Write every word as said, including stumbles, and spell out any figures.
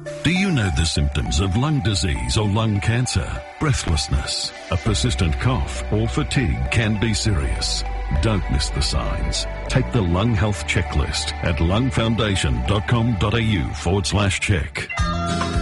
Do you know the symptoms of lung disease or lung cancer? Breathlessness, a persistent cough, or fatigue can be serious. Don't miss the signs. Take the Lung Health Checklist at lungfoundation.com.au forward slash check.